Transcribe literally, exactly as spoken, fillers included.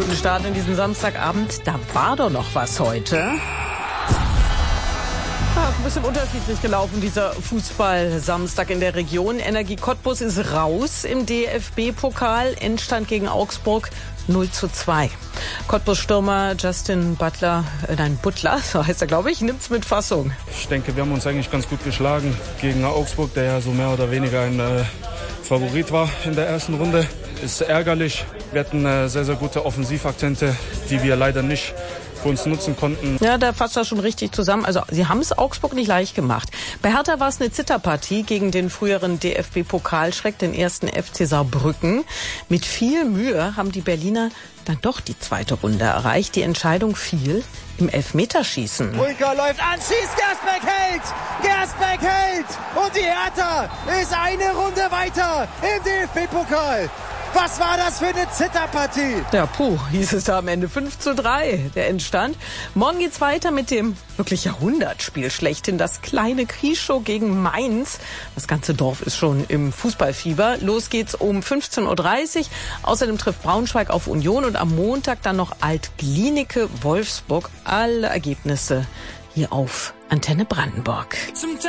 Guten Start in diesen Samstagabend. Da war doch noch was heute. Ja, ein bisschen unterschiedlich gelaufen, dieser Fußball-Samstag in der Region. Energie Cottbus ist raus im D F B-Pokal. Endstand gegen Augsburg null zu zwei. Cottbus-Stürmer Justin Butler, äh, nein, Butler, so heißt er, glaube ich, nimmt's mit Fassung. Ich denke, wir haben uns eigentlich ganz gut geschlagen gegen Augsburg, der ja so mehr oder weniger ein äh, Favorit war in der ersten Runde. Ist ärgerlich. Wir hatten äh, sehr, sehr gute Offensivakzente, die wir leider nicht für uns nutzen konnten. Ja, da fasst er schon richtig zusammen. Also sie haben es Augsburg nicht leicht gemacht. Bei Hertha war es eine Zitterpartie gegen den früheren D F B-Pokalschreck, den ersten F C Saarbrücken. Mit viel Mühe haben die Berliner dann doch die zweite Runde erreicht. Die Entscheidung fiel im Elfmeterschießen. Ulka läuft an, schießt, Gersbeck hält! Gersbeck hält! Und die Hertha ist eine Runde weiter im D F B-Pokal. Was war das für eine Zitterpartie? Ja, puh, hieß es da am Ende fünf zu drei, der Endstand. Morgen geht's weiter mit dem wirklich Jahrhundertspiel schlechthin, das kleine Krieschow gegen Mainz. Das ganze Dorf ist schon im Fußballfieber. Los geht's um fünfzehn Uhr dreißig. Außerdem trifft Braunschweig auf Union und am Montag dann noch Alt-Glienicke Wolfsburg. Alle Ergebnisse hier auf Antenne Brandenburg.